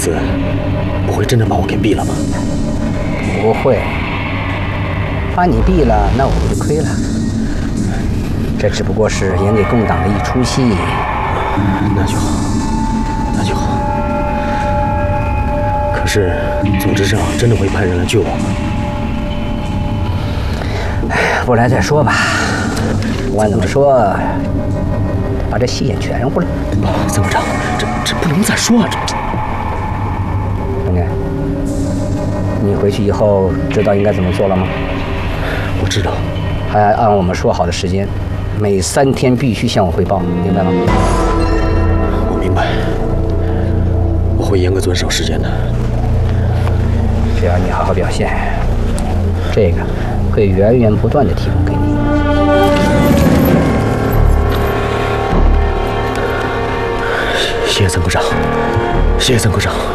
次不会真的把我给毙了吧？ 不会，把你毙了，那我不就亏了？这只不过是演给共党的一出戏。 那就好，那就好。可是组织上真的会派人来救我吗？ 不来再说吧。不管怎么说，把这戏演全乎了。 参谋长，这不能再说啊！ 兄弟，你回去以后知道应该怎么做了吗？ 我知道。 还按我们说好的时间，每3天必须向我汇报，明白吗？ 我明白，我会严格遵守时间的。 只要你好好表现，这个会源源不断的提供给你。 谢谢参谋长，谢谢参谋长。